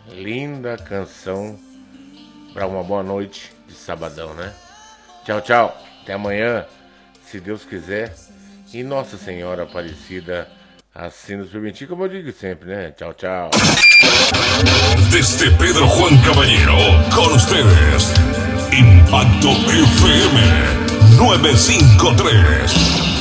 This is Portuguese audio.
Linda canção para uma boa noite de sabadão, né? Tchau, tchau. Até amanhã, se Deus quiser. E Nossa Senhora Aparecida assim nos permitir, como eu digo sempre, né? Tchau, tchau. Desde Pedro Juan Caballero, con ustedes, Impacto FM 953.